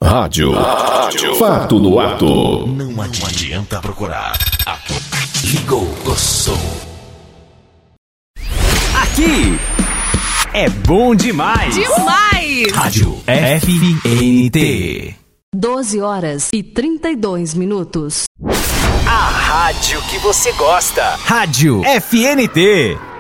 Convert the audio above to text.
Rádio. Fato no ato. Não adianta procurar. Aqui. Ligou o som. Aqui é bom demais. Demais! Rádio FNT. 12h32. A rádio que você gosta. Rádio FNT.